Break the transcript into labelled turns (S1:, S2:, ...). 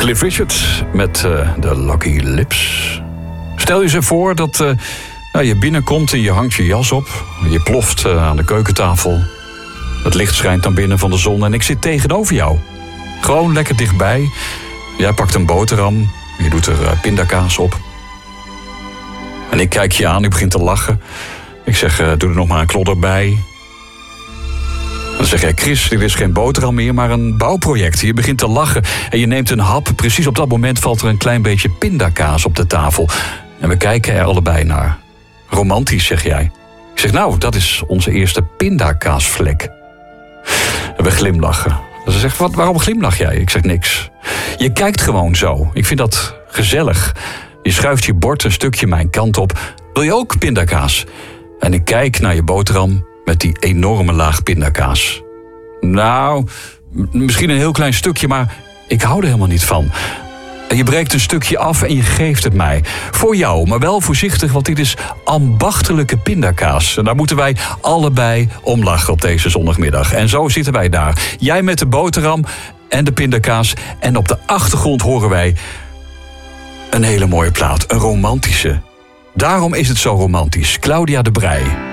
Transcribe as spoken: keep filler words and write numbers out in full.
S1: Cliff Richard met uh, de Lucky Lips. Stel je ze voor dat uh, nou, je binnenkomt en je hangt je jas op. Je ploft uh, aan de keukentafel. Het licht schijnt dan binnen van de zon en ik zit tegenover jou. Gewoon lekker dichtbij. Jij pakt een boterham. Je doet er uh, pindakaas op. En ik kijk je aan, ik begin te lachen. Ik zeg, uh, doe er nog maar een klodder bij. Dan zeg jij, Chris, dit is geen boterham meer, maar een bouwproject. Je begint te lachen en je neemt een hap. Precies op dat moment valt er een klein beetje pindakaas op de tafel. En we kijken er allebei naar. Romantisch, zeg jij. Ik zeg, nou, dat is onze eerste pindakaasvlek. En we glimlachen. Ze zegt, wat, waarom glimlach jij? Ik zeg, niks. Je kijkt gewoon zo. Ik vind dat gezellig. Je schuift je bord een stukje mijn kant op. Wil je ook pindakaas? En ik kijk naar je boterham met die enorme laag pindakaas. Nou, m- misschien een heel klein stukje, maar ik hou er helemaal niet van. Je breekt een stukje af en je geeft het mij. Voor jou, maar wel voorzichtig, want dit is ambachtelijke pindakaas. En daar moeten wij allebei om lachen op deze zondagmiddag. En zo zitten wij daar. Jij met de boterham en de pindakaas. En op de achtergrond horen wij een hele mooie plaat. Een romantische. Daarom is het zo romantisch. Claudia de Breij.